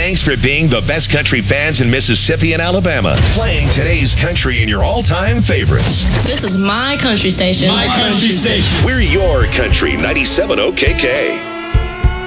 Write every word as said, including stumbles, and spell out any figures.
Thanks for being the best country fans in Mississippi and Alabama. Playing today's country and your all-time favorites. This is my country station. My country station. We're your country, ninety-seven O K K.